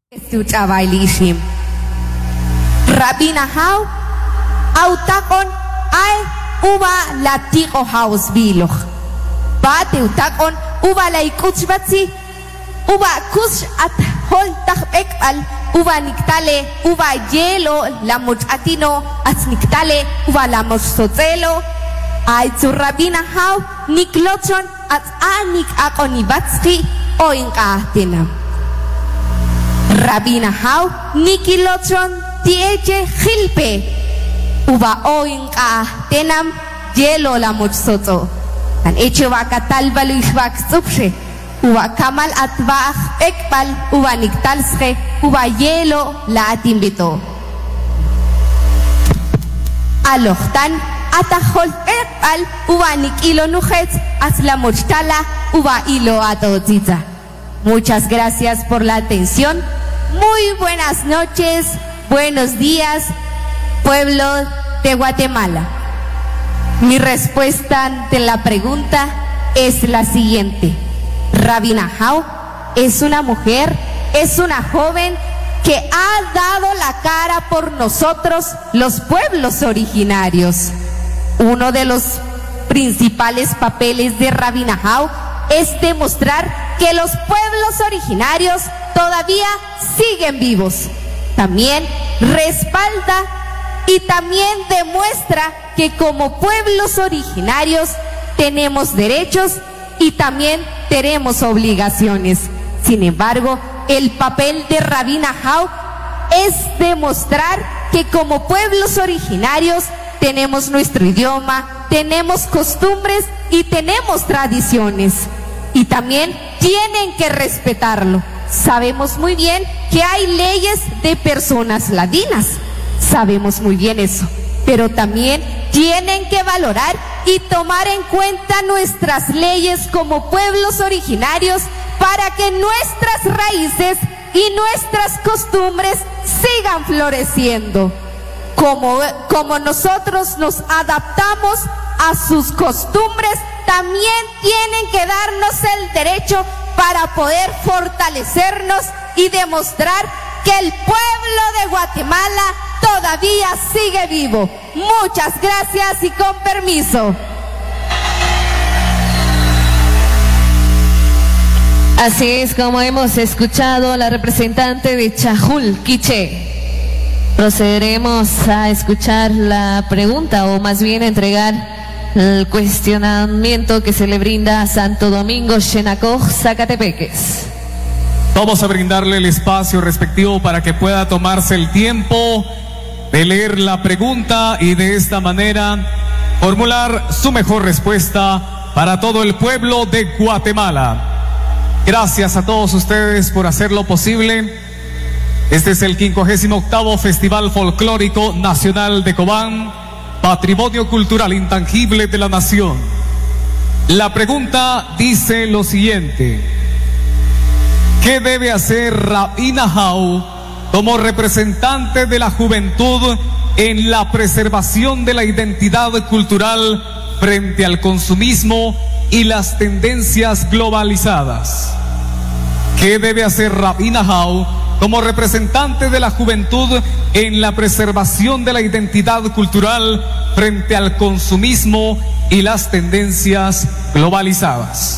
Estuchabailishim. Rabina Hau, autakon ay uba latiko house biloch. Bate utakon uba laikuchbatsi, uba kush at hol takbekal, uba niktale, uba hielo, la muchatino, at niktale, uba la mochsotelo. Ay zu Rabina Hau, niklochon at anik akonibatski o inkaahtinam. Rabina Hau, nikilochon tieche gilpe. Uba oin ka tenam hielo la mochsoto. Tan eche wakatal baluishwak supse. Uba kamal atbach ekpal uba niktalsre uba hielo la atimbito. Alochtan atahol ekpal uba nikilo nujetz as la mochtala uba hilo atotziza. Muchas gracias por la atención. Muy buenas noches, buenos días, pueblo de Guatemala. Mi respuesta ante la pregunta es la siguiente. Rabina Hau es una mujer, es una joven que ha dado la cara por nosotros, los pueblos originarios. Uno de los principales papeles de Rabina Hau es demostrar que los pueblos originarios todavía siguen vivos. También respalda y también demuestra que como pueblos originarios tenemos derechos y también tenemos obligaciones. Sin embargo, el papel de Rabina Hau es demostrar que como pueblos originarios tenemos nuestro idioma, tenemos costumbres y tenemos tradiciones. Y también tienen que respetarlo. Sabemos muy bien que hay leyes de personas ladinas. Sabemos muy bien eso. Pero también tienen que valorar y tomar en cuenta nuestras leyes como pueblos originarios para que nuestras raíces y nuestras costumbres sigan floreciendo. Como nosotros nos adaptamos a sus costumbres, también tienen que darnos el derecho para poder fortalecernos y demostrar que el pueblo de Guatemala todavía sigue vivo. Muchas gracias y con permiso. Así es como hemos escuchado a la representante de Chajul, Quiché. Procederemos a escuchar la pregunta o más bien entregar el cuestionamiento que se le brinda a Santo Domingo, Xenacoj, Zacatepeques. Vamos a brindarle el espacio respectivo para que pueda tomarse el tiempo de leer la pregunta y de esta manera formular su mejor respuesta para todo el pueblo de Guatemala. Gracias a todos ustedes por hacerlo posible. Este es el 58º Festival Folclórico Nacional de Cobán, Patrimonio Cultural Intangible de la Nación. La pregunta dice lo siguiente: ¿qué debe hacer Rabina Hau como representante de la juventud en la preservación de la identidad cultural frente al consumismo y las tendencias globalizadas? ¿Qué debe hacer Rabina Hau como representante de la juventud en la preservación de la identidad cultural frente al consumismo y las tendencias globalizadas?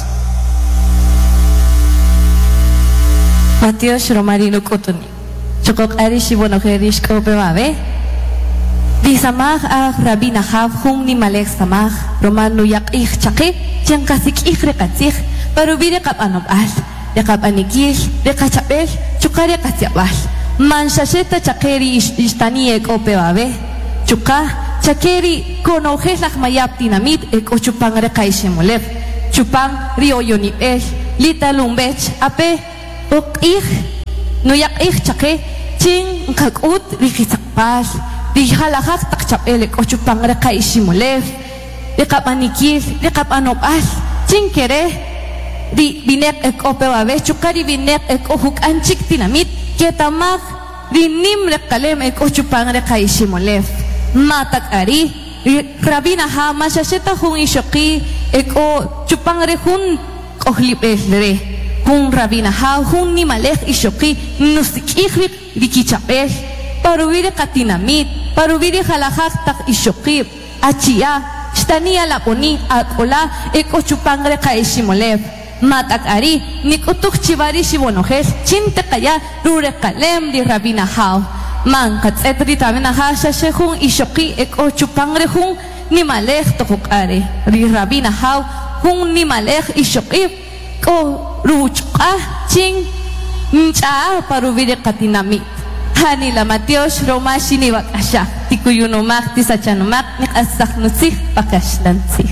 Matios Romarino Cotoni, Chocok Arish Bonogerish Kopebabe, Disamag a Rabina Hau Hung ni Malek Samag, Romano Yak Ich Chake, Chankasik Ich Rekatzich, Parubire Kapanobal. Dekap anikil, dekachapel, chukare kasyabal. Manshasheta chakeri ishtani ek opebabe. Chuka, chakeri konojes lakmayap dinamit ek ochupang rekaishemolef. Chupang rioyonipel, lita lumbech, ape, ok ich, nuyak ich chake, ching kakut rikisakpal. Dihalahak takchapel ek ochupang rekaishemolef. Dekap anikil, dekap anopal, ching kere. Di binek ek opewabe chukari binek ek ohuk anchik dinamit ketamag di nimrek kalem ek ochupang rekaishimolef matak ari Rabina Hau mashasheta hung ishoki ek o chupang rehun ohlip esre Hun Rabina Hau, Hun Nimalej Ishoki, Nusik Rikichapej, Parubiri Katinamit, Parubiri Halajak Tak Ishoki, Achia, Stania Laponi, Atola, Ekochupangre Kaishimolev, Matakari, Nikotuk Chivari Shibonojes, Chintekaya, Rure Kalem di Rabina Hau, Man Katsetri Tabina Hasha Shehun Ishoki, Ekochupangre Hun, Nimalej Tokukare, Ri Rabina Hau, Hun Nimalej Ishoki, Ko Ruchka, Ching, Ncha, Parubiri Katinamit. Hanila Matios, Romashi ni Bakasha, Tikuyunomak, Tisachanomak, Nikasaknutzig, Pakashlantzig.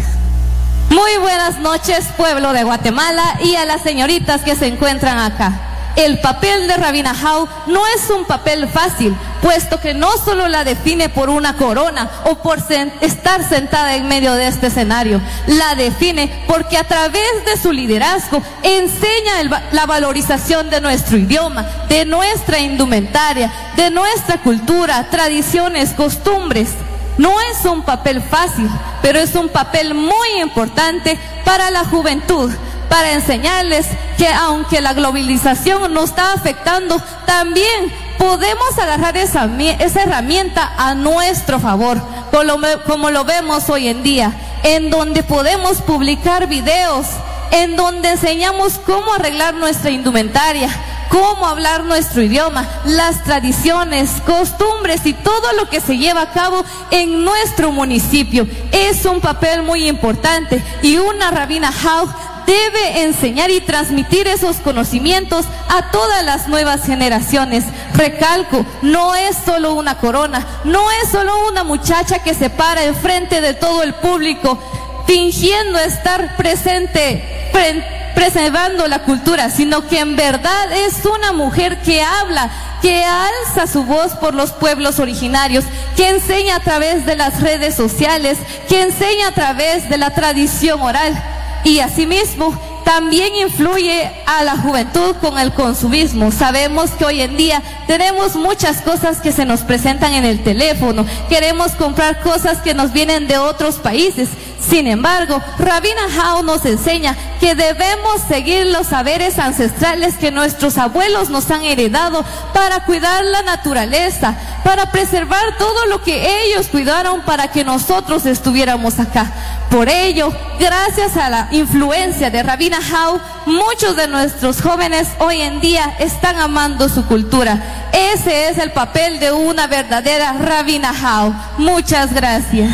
Muy buenas noches, pueblo de Guatemala, y a las señoritas que se encuentran acá. El papel de Rabina Hau no es un papel fácil, puesto que no solo la define por una corona o por estar sentada en medio de este escenario, la define porque a través de su liderazgo enseña la valorización de nuestro idioma, de nuestra indumentaria, de nuestra cultura, tradiciones, costumbres. No es un papel fácil, pero es un papel muy importante para la juventud, para enseñarles que aunque la globalización nos está afectando, también podemos agarrar esa herramienta a nuestro favor, como lo vemos hoy en día, en donde podemos publicar videos, en donde enseñamos cómo arreglar nuestra indumentaria, cómo hablar nuestro idioma, las tradiciones, costumbres y todo lo que se lleva a cabo en nuestro municipio. Es un papel muy importante y una Rabina Hau debe enseñar y transmitir esos conocimientos a todas las nuevas generaciones. Recalco, no es solo una corona, no es solo una muchacha que se para enfrente de todo el público fingiendo estar presente, preservando la cultura, sino que en verdad es una mujer que habla, que alza su voz por los pueblos originarios, que enseña a través de las redes sociales, que enseña a través de la tradición oral. Y asimismo también influye a la juventud con el consumismo. Sabemos que hoy en día tenemos muchas cosas que se nos presentan en el teléfono, queremos comprar cosas que nos vienen de otros países. Sin embargo, Rabina Hau nos enseña que debemos seguir los saberes ancestrales que nuestros abuelos nos han heredado para cuidar la naturaleza, para preservar todo lo que ellos cuidaron para que nosotros estuviéramos acá. Por ello, gracias a la influencia de Rabina Hau, muchos de nuestros jóvenes hoy en día están amando su cultura. Ese es el papel de una verdadera Rabina Hau. Muchas gracias.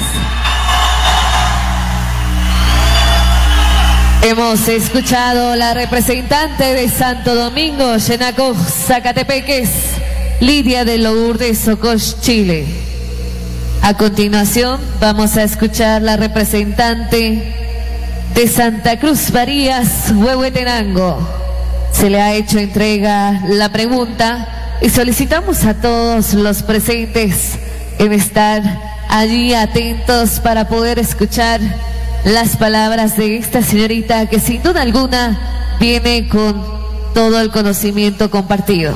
Hemos escuchado la representante de Santo Domingo, Xenacoj, Zacatepeques, Lidia de Lourdes, Socosh, Chile. A continuación vamos a escuchar la representante de Santa Cruz Varías, Huehuetenango. Se le ha hecho entrega la pregunta y solicitamos a todos los presentes en estar allí atentos para poder escuchar las palabras de esta señorita que sin duda alguna viene con todo el conocimiento compartido.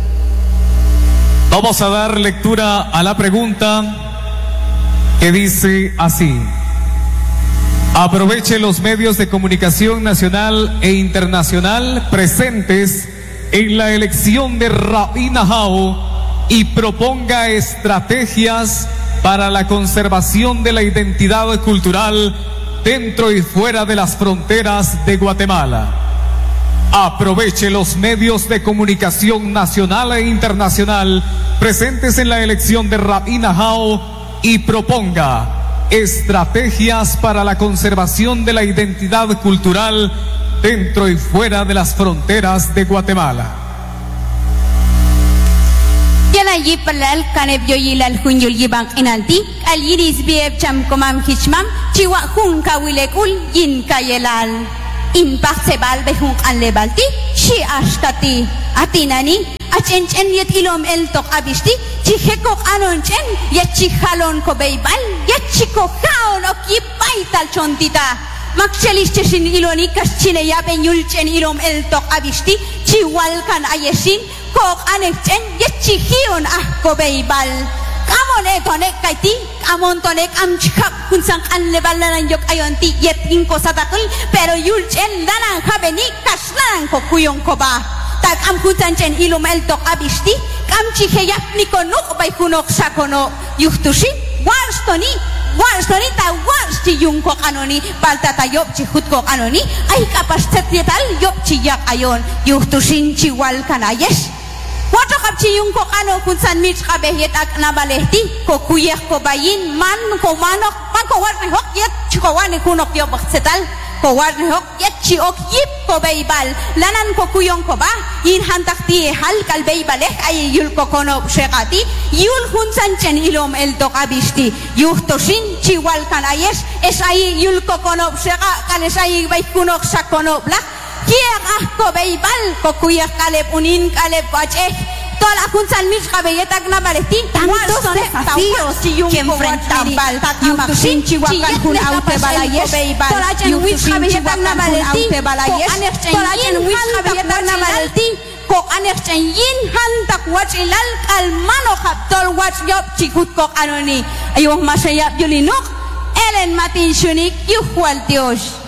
Vamos a dar lectura a la pregunta que dice así: aproveche los medios de comunicación nacional e internacional presentes en la elección de Rabina Hau y proponga estrategias para la conservación de la identidad cultural dentro y fuera de las fronteras de Guatemala. Aproveche los medios de comunicación nacional e internacional presentes en la elección de Rabina Hau y proponga estrategias para la conservación de la identidad cultural dentro y fuera de las fronteras de Guatemala. Allí palal caneb yoyil al junyul yibang inalti al yiris bieb cham komam hichmam chiwa hun kawilekul yin kayelal in paksebal behung anlebalti shi ashkati atinani achenchen yet ilom el tok abishti chihekok anonchen yachihalon ko beibal yachiko kaon okipay tal chontita makchelis cheshin iloni kaschine yaben yulchen ilom el tok abishti chiwal kan ayeshin kok anekchen yachihion ahko beibal Kamone tonek kaiti, amon tonek amchikap kunsang anlebalanan yok ayonti yetin kosatakul, pero yulchen danan habeni kashlanan kokuyong koba. Tak am kutanchen ilum el tok abishti, kamchiheyap nikonuk baikunok sakono yuhtushi, warstoni ta warsti yung kok anoni, baltata yop chihut kok anoni, ay kapastetyetal yop chiyak ayon, yuhtushin chiwal kanayesh. Wato kapchi yung kok ano kung san mitch kabehit ak nabalehti ko kuyek ko bayin man ko manok man ko war ni hok yet chikowan ni kunok yo baksetal ko war ni hok yet chiok yip ko beibal lanan ko kuyong ko ba in hantak ti hal kal beibaleh ay yul ko kono shekati yul kun san chen ilom el tok abishti yuhtoshin chiwal kanayesh es ay yul ko kono sheka kanes ay bay kunok sakono blak Kiyak ko beibal ko kuyak kalep unin kalep pache tola kun san mis kabeyetak na balestin tantos desafíos que enfrentamos yutushin chihuacan kun aute balayes tola chen wis kabeyetak na balestin tola chen wis kabeyetak na balestin ko anek chen yin hantak wach ilal kalmano kaptol wach yop chikut ko anoni ayuh masayap yulinuk Ellen Matin Shunik yuhual Dios.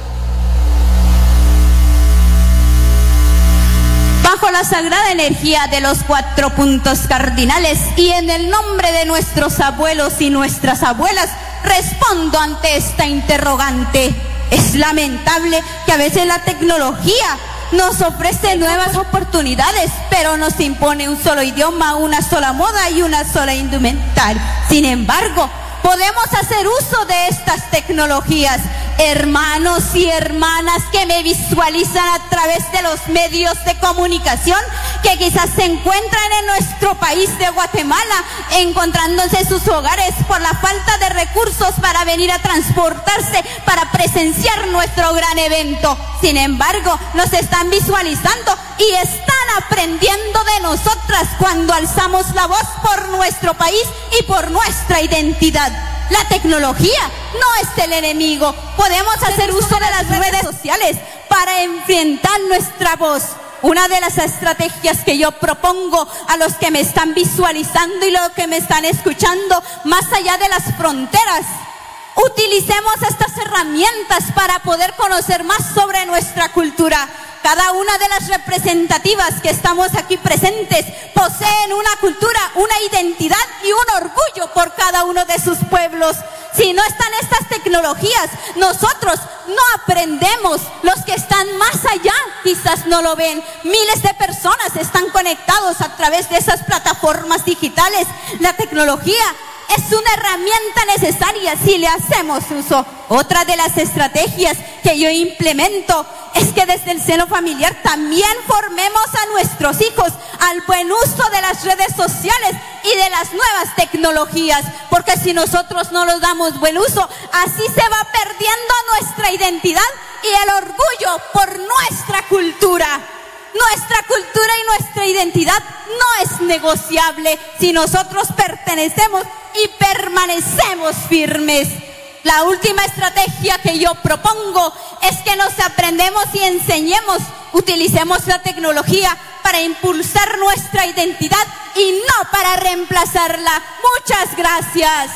Bajo la sagrada energía de los 4 puntos cardinales y en el nombre de nuestros abuelos y nuestras abuelas, respondo ante esta interrogante. Es lamentable que a veces la tecnología nos ofrece nuevas oportunidades, pero nos impone un solo idioma, una sola moda y una sola indumentaria. Sin embargo, podemos hacer uso de estas tecnologías. Hermanos y hermanas que me visualizan a través de los medios de comunicación que quizás se encuentran en nuestro país de Guatemala, encontrándose en sus hogares por la falta de recursos para venir a transportarse para presenciar nuestro gran evento. Sin embargo, nos están visualizando y están aprendiendo de nosotras cuando alzamos la voz por nuestro país y por nuestra identidad. La tecnología no es el enemigo. Podemos hacer uso de las redes sociales para enfrentar nuestra voz. Una de las estrategias que yo propongo a los que me están visualizando y los que me están escuchando más allá de las fronteras, utilicemos estas herramientas para poder conocer más sobre nuestra cultura. Cada una de las representativas que estamos aquí presentes poseen una cultura, una identidad y un orgullo por cada uno de sus pueblos. Si no están estas tecnologías, nosotros no aprendemos. Los que están más allá quizás no lo ven. Miles de personas están conectados a través de esas plataformas digitales. La tecnología es una herramienta necesaria si le hacemos uso. Otra de las estrategias que yo implemento es que desde el seno familiar también formemos a nuestros hijos al buen uso de las redes sociales y de las nuevas tecnologías, porque si nosotros no les damos buen uso, así se va perdiendo nuestra identidad y el orgullo por nuestra cultura. Nuestra cultura y nuestra identidad no es negociable si nosotros pertenecemos y permanecemos firmes. La última estrategia que yo propongo es que nos aprendemos y enseñemos, utilicemos la tecnología para impulsar nuestra identidad y no para reemplazarla. Muchas gracias.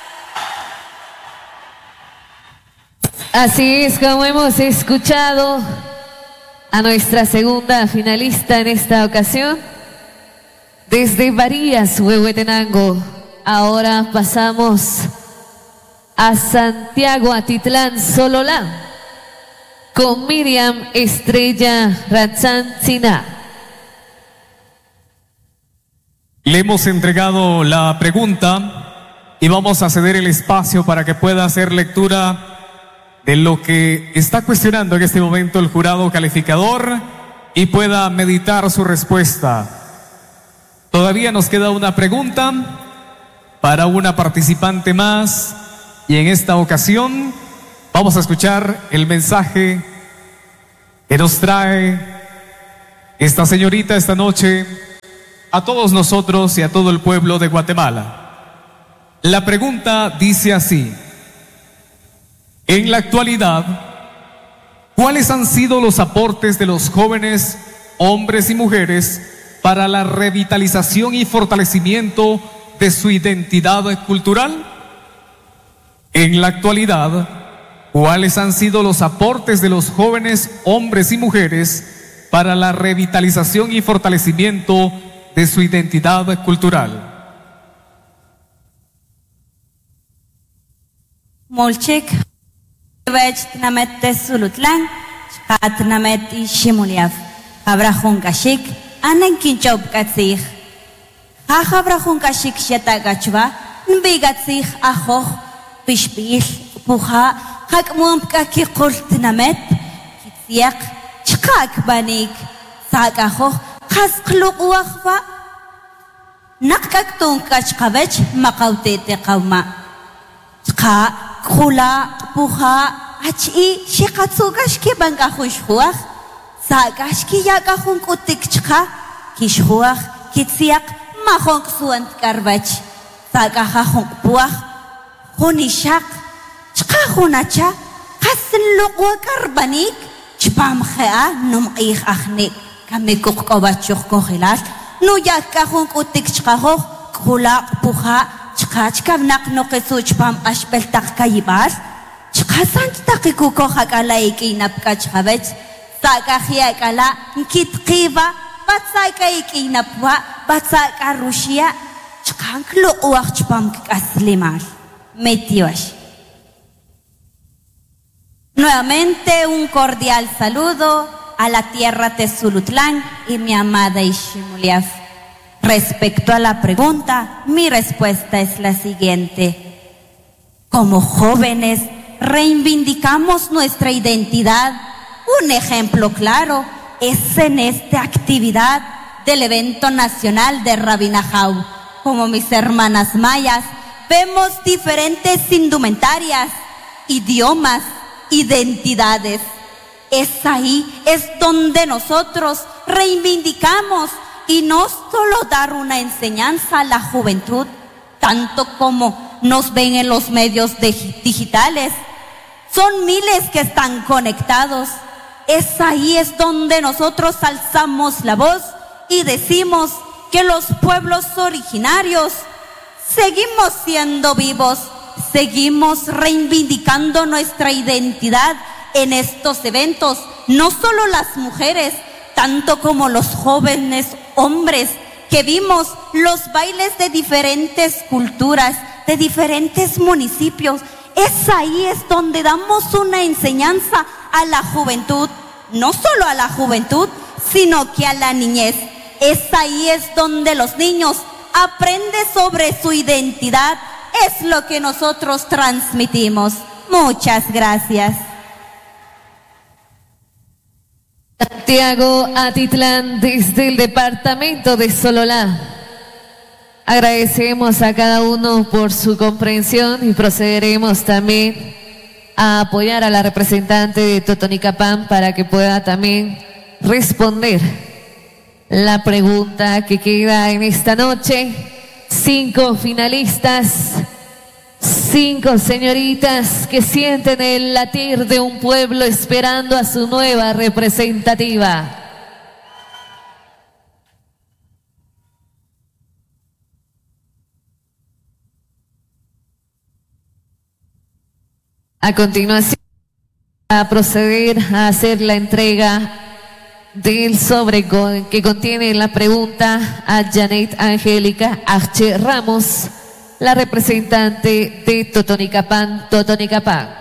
Así es como hemos escuchado a nuestra segunda finalista en esta ocasión, desde Varías, Huehuetenango. Ahora pasamos a Santiago Atitlán, Sololá, con Miriam Estrella Ratzancina. Le hemos entregado la pregunta y vamos a ceder el espacio para que pueda hacer lectura de lo que está cuestionando en este momento el jurado calificador y pueda meditar su respuesta. Todavía nos queda una pregunta para una participante más y en esta ocasión vamos a escuchar el mensaje que nos trae esta señorita esta noche a todos nosotros y a todo el pueblo de Guatemala. La pregunta dice así: en la actualidad, ¿cuáles han sido los aportes de los jóvenes, hombres y mujeres, para la revitalización y fortalecimiento de su identidad cultural? En la actualidad, ¿cuáles han sido los aportes de los jóvenes hombres y mujeres para la revitalización y fortalecimiento de su identidad cultural? Molchik, namet Sulutlan, namet Shimuliaf, Abrahun Kashik, Anan Kinchop Katzich, Abrahun Kashik Shetagachva, Nbigatzich Ahoch, Pishpil, Puha, Hakmumpka Kikult namet, Kitziak, Chkak Banik, Sagahoch, Haskluk Wachva, Nakaktung Kachkavech, Makautete Kauma. Chka, Kula, Puha, Achi, Shikatsugash Bangahushhuach, Sagashki Yagahun Kutikchka, Kishhuach, Kitsiak, Mahonk Suant Garbach, Sagahahunk Puach, Hunishak, Chkahunacha, Hasan Lukwa Garbanik, Chpamhea, Num Ich Achnik, Kamikuk Kovachuk Kohilas, Nuyakahun Kutikchkahoch, Kula, Puha, Chkachkav nak no kesuch pam ashbel tak kayibas. Chkasan takikuko hakala ikinap kachhavech. Sakahia kala kitkiva batsaka ikinapwa batsaka rushia. Chkanklo uach pam kaslimar. Metiwash. Nuevamente un cordial saludo a la tierra Tezulutlán y mi amada Ishimuliaf. Respecto a la pregunta, mi respuesta es la siguiente. Como jóvenes, reivindicamos nuestra identidad. Un ejemplo claro es en esta actividad del evento nacional de Rabinajau. Como mis hermanas mayas, vemos diferentes indumentarias, idiomas, identidades. Es ahí, es donde nosotros reivindicamos y no solo dar una enseñanza a la juventud, tanto como nos ven en los medios digitales. Son miles que están conectados. Es ahí es donde nosotros alzamos la voz y decimos que los pueblos originarios seguimos siendo vivos, seguimos reivindicando nuestra identidad en estos eventos. No solo las mujeres, tanto como los jóvenes hombres que vimos los bailes de diferentes culturas, de diferentes municipios. Es ahí es donde damos una enseñanza a la juventud, no solo a la juventud, sino que a la niñez. Es ahí es donde los niños aprenden sobre su identidad. Es lo que nosotros transmitimos. Muchas gracias. Santiago Atitlán, desde el departamento de Sololá. Agradecemos a cada uno por su comprensión y procederemos también a apoyar a la representante de Totonicapán para que pueda también responder la pregunta que queda en esta noche. 5 finalistas, 5 señoritas que sienten el latir de un pueblo esperando a su nueva representativa. A continuación, a proceder a hacer la entrega del sobre que contiene la pregunta a Janet Angélica Arche Ramos, la representante de Totonicapán, Totonicapán.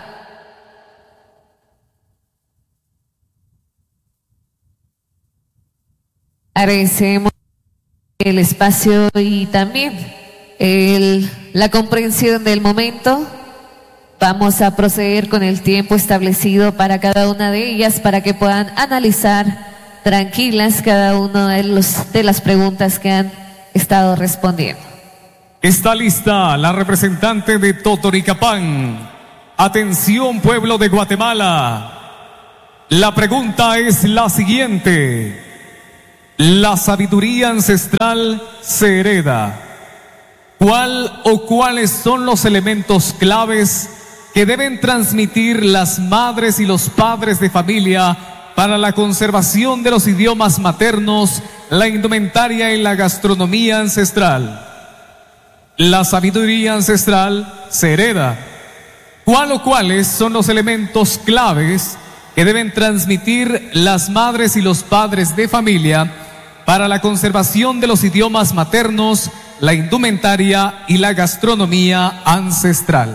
Agradecemos el espacio y también la comprensión del momento. Vamos a proceder con el tiempo establecido para cada una de ellas para que puedan analizar tranquilas cada una de las preguntas que han estado respondiendo. Está lista la representante de Totonicapán. Atención, pueblo de Guatemala. La pregunta es la siguiente. La sabiduría ancestral se hereda. ¿Cuál o cuáles son los elementos claves que deben transmitir las madres y los padres de familia para la conservación de los idiomas maternos, la indumentaria y la gastronomía ancestral? la sabiduría ancestral se hereda. ¿Cuál o cuáles son los elementos claves que deben transmitir las madres y los padres de familia para la conservación de los idiomas maternos, la indumentaria y la gastronomía ancestral?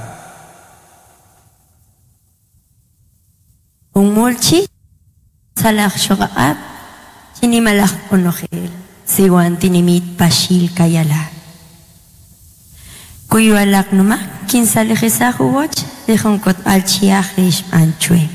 Un mulchi, salak shogab, chinimalak onogel, siwan tinimit pashil kayala. Kuyualak numa, kinsalejesa huwach, dejonkot alchiajish anchue.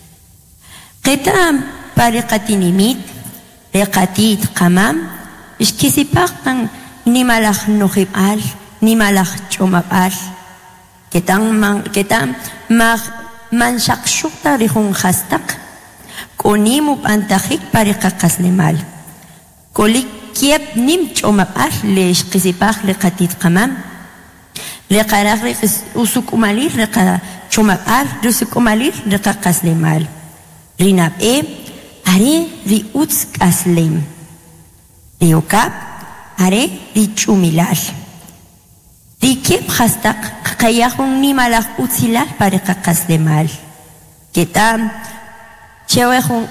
Ketam parekatinimit, rekatit kamam, ishkisipak nimalak nojib al, nimalak chomab al. Ketam mag manshakshukta rihun hastak, konimub antajik parekakaslemal. Kolik kiep nim chomab al, le ishkisipak rekatit kamam. Rekarag usukumalir, reka chomab al, usukumalir, reka kaslemal. Rinab are ri uts kaslem. Riokap are ri chumilal. Ri kep hastak kayahun ni malak utsilal para kakaslemal. Ketam chewehun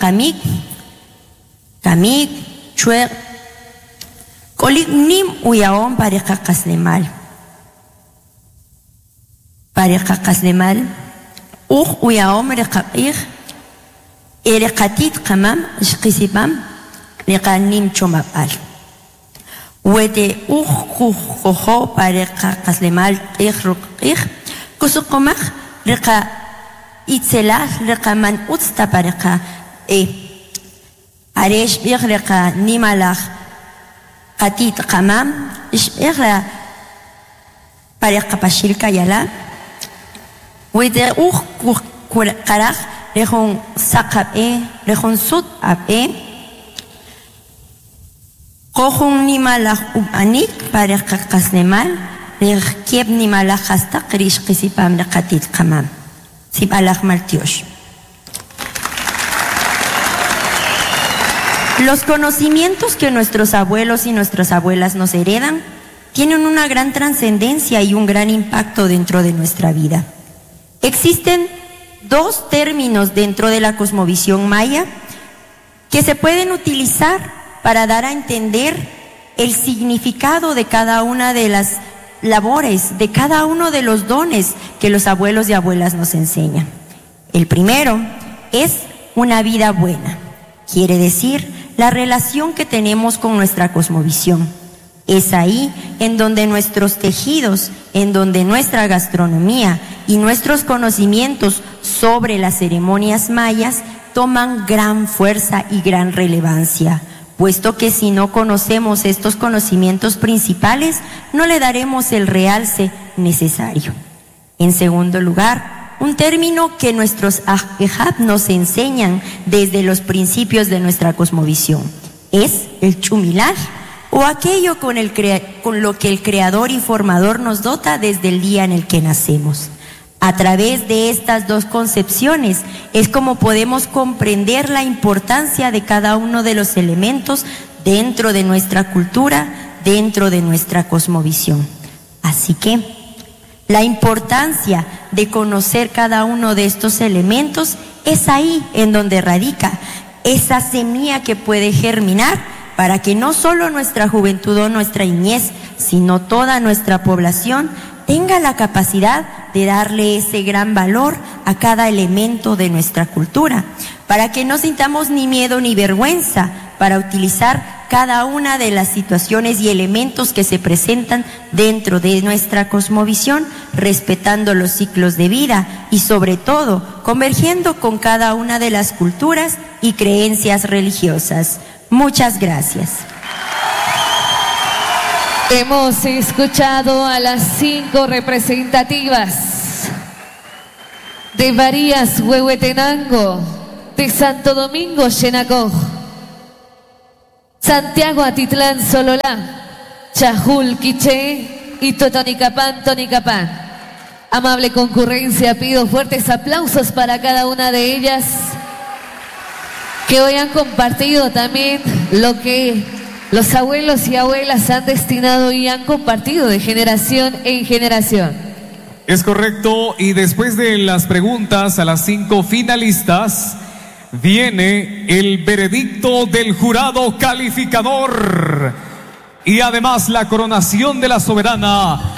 kamik chue kolik nim uyaon para kakaslemal. Para kakaslemal uyaon rekapir erekatit kamam shkisibam rekanim chomabal. Wete kujo para kakaslemal kusukomak reka itzelah reka man utsta para ka aresh reka nimalach katit kamam ishbirla para kapashil kayala. Wete karach rehon sakap rehon sut kohun nimalach ubanik para kakaslemal rekieb nimalach hasta krish kisipam rekatit kamam sibalach maltiosh. Los conocimientos que nuestros abuelos y nuestras abuelas nos heredan tienen una gran trascendencia y un gran impacto dentro de nuestra vida. Existen dos términos dentro de la cosmovisión maya que se pueden utilizar para dar a entender el significado de cada una de las labores, de cada uno de los dones que los abuelos y abuelas nos enseñan. El primero es una vida buena, quiere decir la relación que tenemos con nuestra cosmovisión. Es ahí en donde nuestros tejidos, en donde nuestra gastronomía y nuestros conocimientos sobre las ceremonias mayas toman gran fuerza y gran relevancia, puesto que si no conocemos estos conocimientos principales, no le daremos el realce necesario. En segundo lugar, un término que nuestros ajehab nos enseñan desde los principios de nuestra cosmovisión es el chumilal, o aquello con lo que el creador y formador nos dota desde el día en el que nacemos. A través de estas dos concepciones es como podemos comprender la importancia de cada uno de los elementos dentro de nuestra cultura, dentro de nuestra cosmovisión. Así que la importancia de conocer cada uno de estos elementos es ahí en donde radica esa semilla que puede germinar para que no solo nuestra juventud o nuestra niñez, sino toda nuestra población tenga la capacidad de darle ese gran valor a cada elemento de nuestra cultura, para que no sintamos ni miedo ni vergüenza para utilizar cada una de las situaciones y elementos que se presentan dentro de nuestra cosmovisión, respetando los ciclos de vida y sobre todo convergiendo con cada una de las culturas y creencias religiosas. Muchas gracias. Hemos escuchado a las 5 representativas de Varías, Huehuetenango, de Santo Domingo, Xenacoj, Santiago Atitlán, Sololá, Chajul, Quiché y Totonicapán, Tonicapán. Amable concurrencia, pido fuertes aplausos para cada una de ellas que hoy han compartido también lo que los abuelos y abuelas han destinado y han compartido de generación en generación. Es correcto, y después de las preguntas a las 5 finalistas, viene el veredicto del jurado calificador y además la coronación de la soberana